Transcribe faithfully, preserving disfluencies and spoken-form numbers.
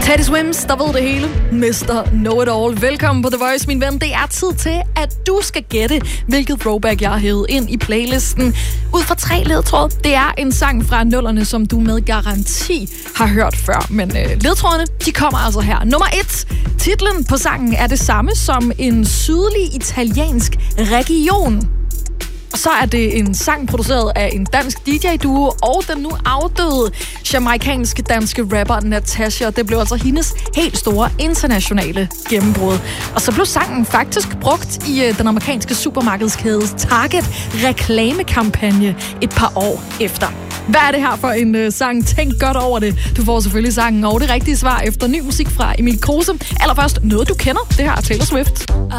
Teddy Swims, der ved det hele. mister Know-It-All. Velkommen på The Voice, min ven. Det er tid til, at du skal gætte, hvilket throwback jeg har hævet ind i playlisten. Ud fra tre ledtråd. Det er en sang fra nullerne, som du med garanti har hørt før. Men øh, ledtrådene, de kommer altså her. Nummer et. Titlen på sangen er det samme som en sydlig italiensk region. Og så er det en sang produceret af en dansk D J-duo og den nu afdøde jamaikanske danske rapper Natasha. Det blev altså hendes helt store internationale gennembrud. Og så blev sangen faktisk brugt i den amerikanske supermarkedskædes Target reklamekampagne et par år efter. Hvad er det her for en uh, sang? Tænk godt over det. Du får selvfølgelig sangen og det rigtige svar efter ny musik fra Emil Kruse. Allerførst noget, du kender. Det her er Taylor Swift.